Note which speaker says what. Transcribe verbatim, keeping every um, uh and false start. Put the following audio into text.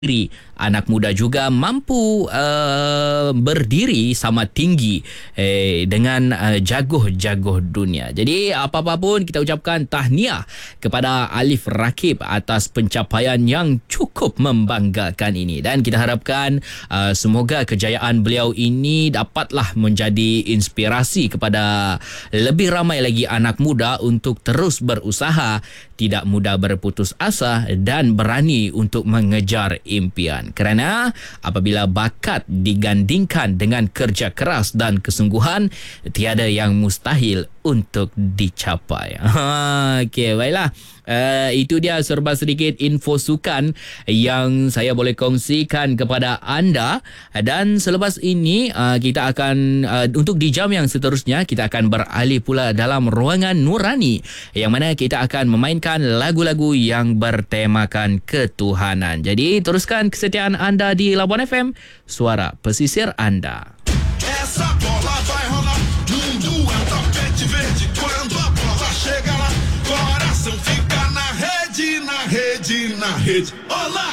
Speaker 1: diri. Anak muda juga mampu uh, berdiri sama tinggi eh, dengan uh, jaguh-jaguh dunia. Jadi apa-apa pun kita ucapkan tahniah kepada Alif Rakib atas pencapaian yang cukup membanggakan ini. Dan kita harapkan uh, semoga kejayaan beliau ini dapatlah menjadi inspirasi kepada lebih ramai lagi anak muda untuk terus berusaha, tidak mudah berputus asa dan berani untuk mengejar impian. Kerana apabila bakat digandingkan dengan kerja keras dan kesungguhan, tiada yang mustahil untuk dicapai. Ha, okey, baiklah. Uh, itu dia serba sedikit info sukan yang saya boleh kongsikan kepada anda. Dan selepas ini uh, kita akan uh, untuk di jam yang seterusnya kita akan beralih pula dalam ruangan nurani, yang mana kita akan memainkan lagu-lagu yang bertemakan ketuhanan. Jadi teruskan kesetiaan anda di Labuan F M, suara pesisir anda.
Speaker 2: Essa bola vai rolar, mundo é um tapete verde. Quando a bola chega lá, coração fica na rede, na rede, na rede. Olá!